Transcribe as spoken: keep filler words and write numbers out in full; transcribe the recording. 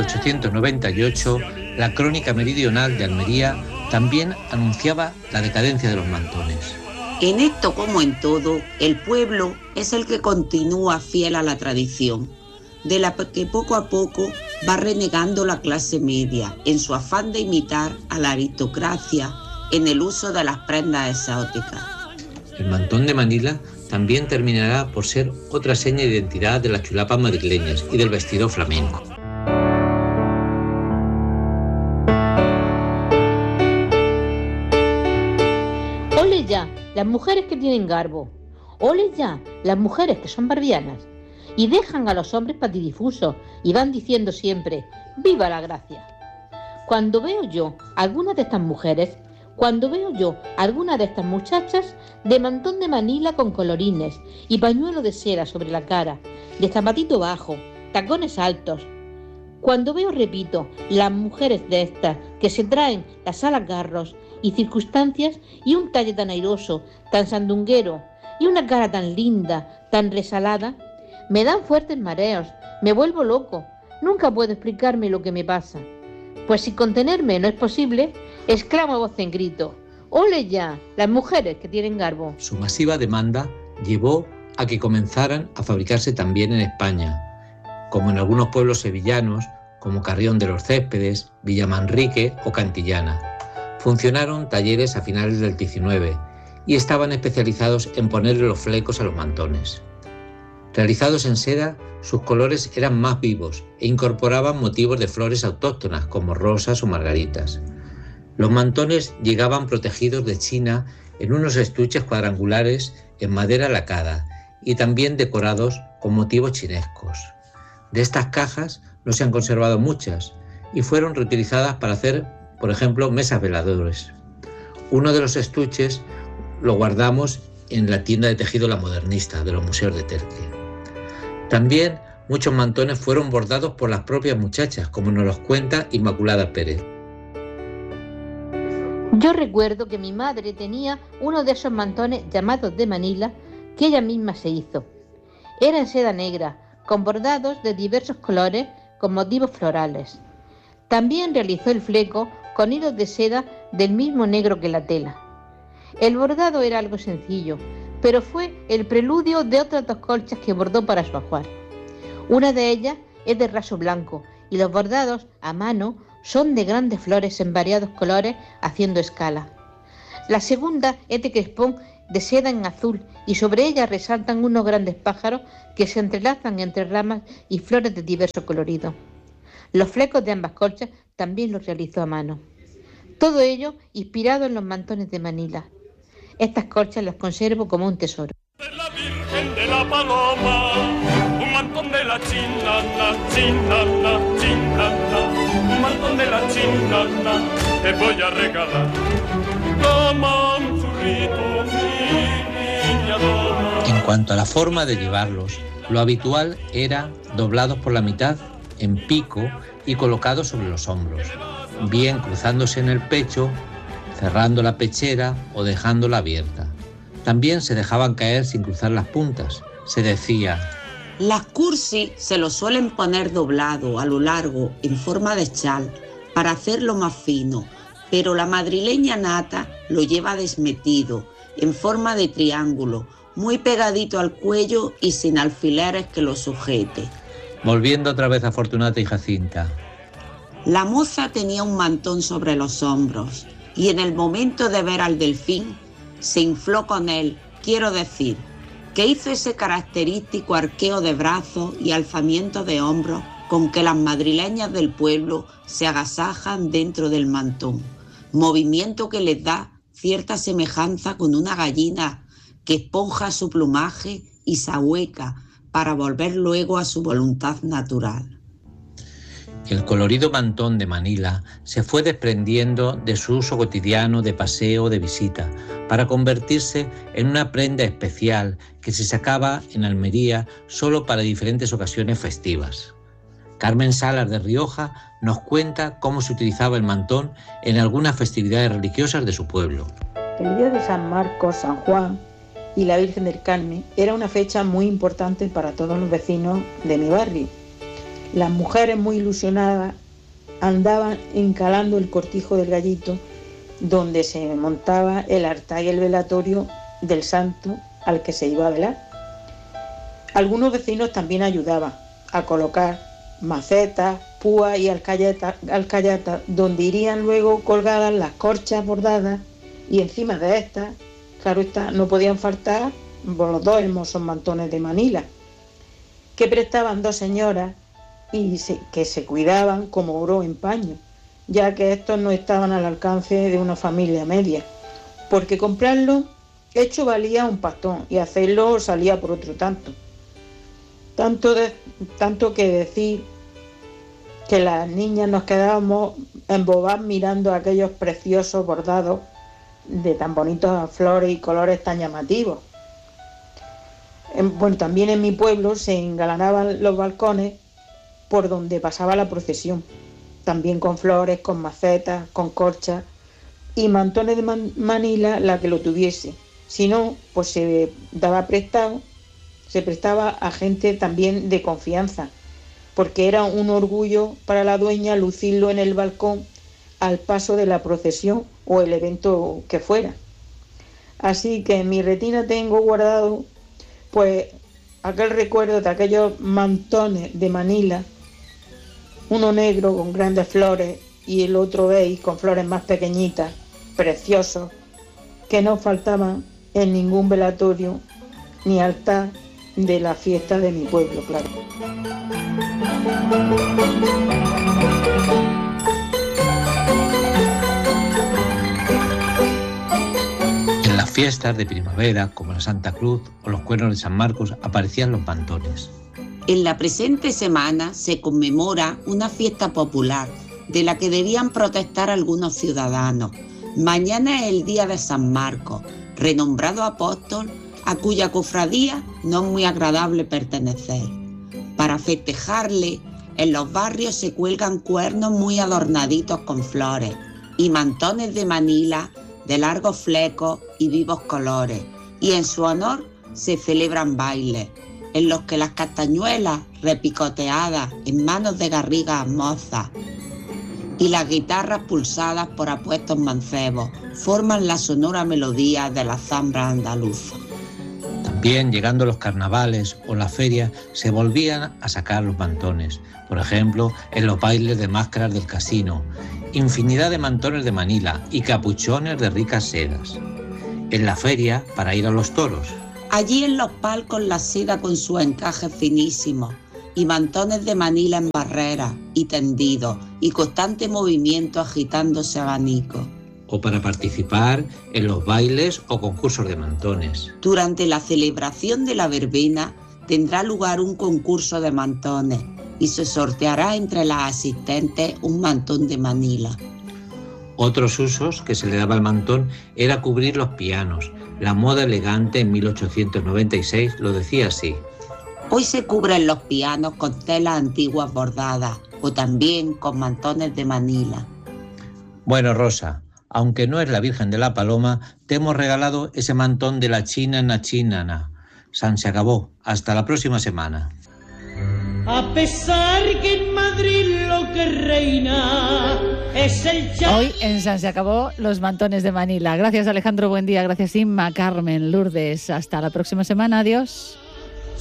ochocientos noventa y ocho, la Crónica Meridional de Almería también anunciaba la decadencia de los mantones. En esto, como en todo, el pueblo es el que continúa fiel a la tradición, de la que poco a poco va renegando la clase media en su afán de imitar a la aristocracia en el uso de las prendas exóticas. El mantón de Manila también terminará por ser otra seña de identidad de las chulapas madrileñas y del vestido flamenco. ¡Ole ya las mujeres que tienen garbo! ¡Ole ya las mujeres que son barbianas! Y dejan a los hombres patidifusos y van diciendo siempre ¡viva la gracia! Cuando veo yo a algunas de estas mujeres, cuando veo yo a algunas de estas muchachas de mantón de Manila con colorines y pañuelo de seda sobre la cara, de zapatito bajo, tacones altos, cuando veo, repito, las mujeres de estas que se traen las alas garros y circunstancias y un talle tan airoso, tan sandunguero y una cara tan linda, tan resalada, me dan fuertes mareos, me vuelvo loco, nunca puedo explicarme lo que me pasa. Pues si contenerme no es posible, exclamo a voz en grito, ¡ole ya, las mujeres que tienen garbo! Su masiva demanda llevó a que comenzaran a fabricarse también en España, como en algunos pueblos sevillanos, como Carrión de los Céspedes, Villamanrique o Cantillana. Funcionaron talleres a finales del diecinueve y estaban especializados en ponerle los flecos a los mantones. Realizados en seda, sus colores eran más vivos e incorporaban motivos de flores autóctonas como rosas o margaritas. Los mantones llegaban protegidos de China en unos estuches cuadrangulares en madera lacada y también decorados con motivos chinescos. De estas cajas no se han conservado muchas y fueron reutilizadas para hacer, por ejemplo, mesas veladores. Uno de los estuches lo guardamos en la tienda de tejido La Modernista de los museos de Terque. También muchos mantones fueron bordados por las propias muchachas, como nos los cuenta Inmaculada Pérez. Yo recuerdo que mi madre tenía uno de esos mantones llamados de Manila que ella misma se hizo. Era en seda negra, con bordados de diversos colores con motivos florales. También realizó el fleco con hilos de seda del mismo negro que la tela. El bordado era algo sencillo, pero fue el preludio de otras dos colchas que bordó para su ajuar. Una de ellas es de raso blanco y los bordados a mano son de grandes flores en variados colores haciendo escala. La segunda es de crespón de seda en azul y sobre ella resaltan unos grandes pájaros que se entrelazan entre ramas y flores de diverso colorido. Los flecos de ambas colchas también los realizó a mano. Todo ello inspirado en los mantones de Manila. Estas colchas las conservo como un tesoro. La Virgen de la Paloma, un mantón de la chinana, chinana, chinana, un mantón de la chinana, te voy a regalar. Toma un churrito, mi niña dona. En cuanto a la forma de llevarlos, lo habitual era doblados por la mitad en pico y colocados sobre los hombros, bien cruzándose en el pecho, cerrando la pechera o dejándola abierta. También se dejaban caer sin cruzar las puntas. Se decía: las cursi se lo suelen poner doblado a lo largo en forma de chal para hacerlo más fino, pero la madrileña nata lo lleva desmetido, en forma de triángulo, muy pegadito al cuello y sin alfileres que lo sujete. Volviendo otra vez a Fortunata y Jacinta. La moza tenía un mantón sobre los hombros y en el momento de ver al delfín se infló con él, quiero decir, que hizo ese característico arqueo de brazos y alzamiento de hombros con que las madrileñas del pueblo se agasajan dentro del mantón, movimiento que les da cierta semejanza con una gallina que esponja su plumaje y se ahueca para volver luego a su voluntad natural. El colorido mantón de Manila se fue desprendiendo de su uso cotidiano de paseo o de visita para convertirse en una prenda especial que se sacaba en Almería solo para diferentes ocasiones festivas. Carmen Salas de Rioja nos cuenta cómo se utilizaba el mantón en algunas festividades religiosas de su pueblo. El día de San Marcos, San Juan y la Virgen del Carmen era una fecha muy importante para todos los vecinos de mi barrio. Las mujeres muy ilusionadas andaban encalando el cortijo del gallito donde se montaba el altar y el velatorio del santo al que se iba a velar. Algunos vecinos también ayudaban a colocar macetas, púas y alcayatas, alcayatas donde irían luego colgadas las corchas bordadas, y encima de estas, claro está, no podían faltar los dos hermosos mantones de Manila que prestaban dos señoras y se, que se cuidaban como oro en paño, ya que estos no estaban al alcance de una familia media, porque comprarlo hecho valía un pastón y hacerlo salía por otro tanto. Tanto, de, tanto que decir que las niñas nos quedábamos embobadas mirando aquellos preciosos bordados de tan bonitas flores y colores tan llamativos. En, bueno, también en mi pueblo se engalanaban los balcones por donde pasaba la procesión, también con flores, con macetas, con corchas y mantones de man- Manila la que lo tuviese. Si no, pues se daba prestado, se prestaba a gente también de confianza, porque era un orgullo para la dueña lucirlo en el balcón al paso de la procesión o el evento que fuera. Así que en mi retina tengo guardado pues aquel recuerdo de aquellos mantones de Manila, uno negro con grandes flores y el otro beige con flores más pequeñitas, preciosos, que no faltaban en ningún velatorio ni altar de la fiesta de mi pueblo, claro. En las fiestas de primavera, como la Santa Cruz o los Cuernos de San Marcos, aparecían los mantones. En la presente semana se conmemora una fiesta popular de la que debían protestar algunos ciudadanos. Mañana es el día de San Marcos, renombrado apóstol a cuya cofradía no es muy agradable pertenecer. Para festejarle, en los barrios se cuelgan cuernos muy adornaditos con flores y mantones de Manila de largos flecos y vivos colores, y en su honor se celebran bailes, en los que las castañuelas repicoteadas en manos de garrigas mozas y las guitarras pulsadas por apuestos mancebos forman la sonora melodía de la zambra andaluza. También, llegando los carnavales o las ferias, se volvían a sacar los mantones, por ejemplo, en los bailes de máscaras del casino, infinidad de mantones de Manila y capuchones de ricas sedas. En la feria, para ir a los toros. Allí en los palcos la seda con su encaje finísimo y mantones de Manila en barreras y tendidos y constante movimiento agitándose abanico. O para participar en los bailes o concursos de mantones. Durante la celebración de la verbena tendrá lugar un concurso de mantones y se sorteará entre las asistentes un mantón de Manila. Otros usos que se le daba al mantón era cubrir los pianos. La moda elegante en mil ochocientos noventa y seis lo decía así. Hoy se cubren los pianos con telas antiguas bordadas o también con mantones de Manila. Bueno, Rosa, aunque no es la Virgen de la Paloma, te hemos regalado ese mantón de la Chinana Chinana. San se acabó. Hasta la próxima semana. A pesar que en Madrid lo que reina es el cha... Hoy en San se acabó los mantones de Manila. Gracias, Alejandro, buen día. Gracias, Inma, Carmen, Lourdes. Hasta la próxima semana. Adiós.